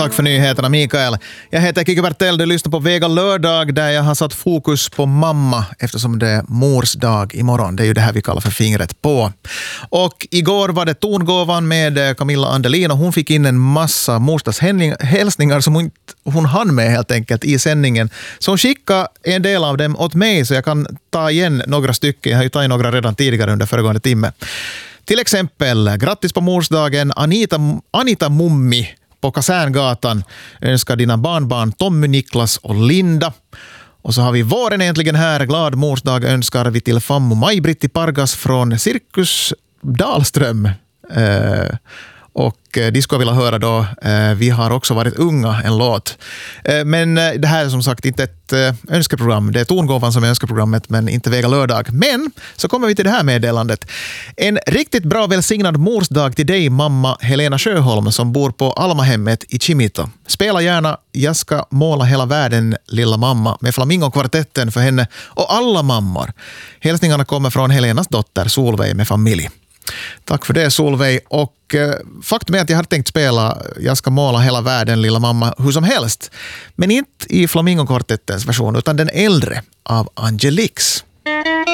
Tack för nyheterna, Mikael. Jag heter Kiki Bertell, du lyssnar på Vega lördag där jag har satt fokus på mamma eftersom det är mors dag imorgon. Det är ju det här vi kallar för fingret på. Och igår var det tongåvan med Camilla Andelin och hon fick in en massa morsdagshälsningar som hon hann med helt enkelt i sändningen. Så hon skickade en del av dem åt mig så jag kan ta igen några stycken. Jag har ju tagit några redan tidigare under föregående timme. Till exempel, grattis på morsdagen Anita Mummi på Kaserngatan. Önskar dina barnbarn Tommy, Niklas och Linda. Och så har vi våren äntligen här. Glad morsdag önskar vi till fammo Maj-Britt Pargas från Cirkus Dahlström. Och de skulle vilja höra då Vi har också varit unga, en låt. Men det här är som sagt inte ett önskeprogram. Det är tongåvan som är önskeprogrammet men inte Vega lördag. Men så kommer vi till det här meddelandet. En riktigt bra välsignad morsdag till dig mamma Helena Sjöholm som bor på Almahemmet i Kimito. Spela gärna Jag ska måla hela världen lilla mamma med Flamingo-kvartetten för henne och alla mammor. Hälsningarna kommer från Helenas dotter Solveig med familj. Tack för det Solveig och faktum är att jag har tänkt spela Jag ska måla hela världen lilla mamma hur som helst. Men inte i Flamingo-kvartettens version utan den äldre av Angelix.